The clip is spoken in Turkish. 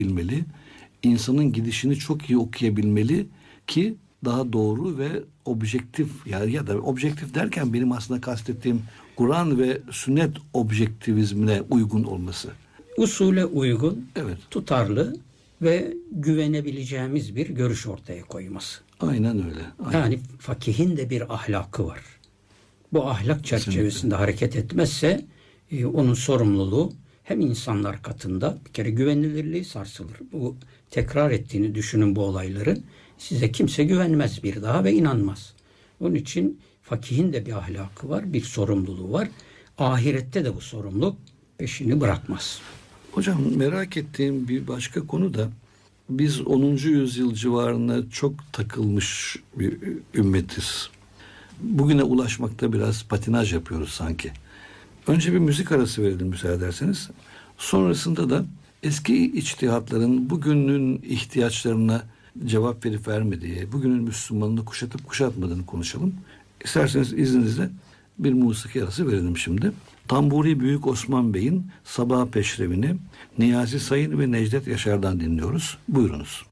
bilmeli. İnsanın gidişini çok iyi okuyabilmeli ki daha doğru ve objektif, yani ya da objektif derken benim aslında kastettiğim Kur'an ve sünnet objektivizmine uygun olması. Usule uygun, Evet. tutarlı ve güvenebileceğimiz bir görüş ortaya koyması. Aynen öyle. Aynen. Yani fakihin de bir ahlakı var. Bu ahlak çerçevesinde hareket etmezse onun sorumluluğu hem insanlar katında bir kere güvenilirliği sarsılır. Bu tekrar ettiğini düşünün bu olayların. Size kimse güvenmez bir daha ve inanmaz. Onun için fakihin de bir ahlakı var, bir sorumluluğu var. Ahirette de bu sorumluluk peşini bırakmaz. Hocam merak ettiğim bir başka konu da biz 10. yüzyıl civarına çok takılmış bir ümmetiz. Bugüne ulaşmakta biraz patinaj yapıyoruz sanki. Önce bir müzik arası verelim müsaade ederseniz. Sonrasında da eski içtihatların bugünün ihtiyaçlarına cevap verip vermediği, bugünün Müslümanını kuşatıp kuşatmadığını konuşalım. İsterseniz izninizle bir musiki arası verelim şimdi. Tamburi Büyük Osman Bey'in Sabah Peşrevini Niyazi Sayın ve Necdet Yaşar'dan dinliyoruz. Buyurunuz.